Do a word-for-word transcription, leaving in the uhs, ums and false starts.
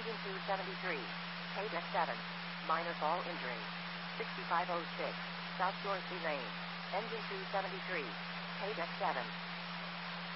Engine two seventy-three. K deck seven. Minor fall injury. sixty-five oh six. South Dorsey Lane. Engine two seventy-three. K deck seven.